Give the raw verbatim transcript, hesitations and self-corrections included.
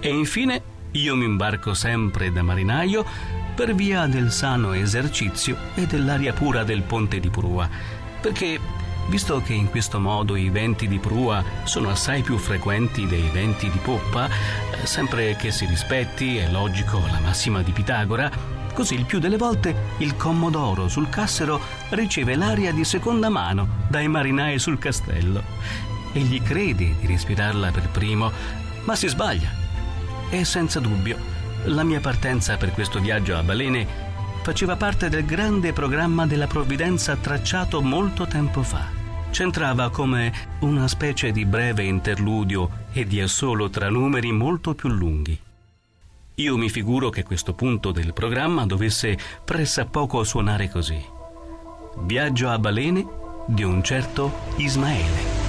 E infine io mi imbarco sempre da marinaio per via del sano esercizio e dell'aria pura del ponte di prua, perché, visto che in questo modo i venti di prua sono assai più frequenti dei venti di poppa, sempre che si rispetti, è logico, la massima di Pitagora, così il più delle volte il commodoro sul cassero riceve l'aria di seconda mano dai marinai sul castello. Egli crede di respirarla per primo, ma si sbaglia. E senza dubbio, la mia partenza per questo viaggio a balene faceva parte del grande programma della provvidenza tracciato molto tempo fa. C'entrava come una specie di breve interludio e di assolo tra numeri molto più lunghi. Io mi figuro che questo punto del programma dovesse pressappoco suonare così: viaggio a balene di un certo Ismaele.